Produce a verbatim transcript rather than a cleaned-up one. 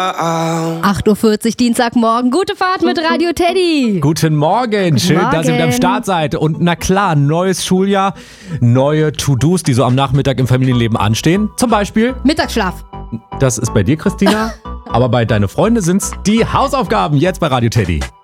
acht Uhr vierzig Dienstagmorgen, gute Fahrt mit Radio Teddy. Guten Morgen, schön, Morgen. dass ihr mit am Start seid. Und na klar, neues Schuljahr, neue To-Dos, die so am Nachmittag im Familienleben anstehen. Zum Beispiel, Mittagsschlaf. das ist bei dir, Christina, aber bei deine Freunde sind's die Hausaufgaben jetzt bei Radio Teddy.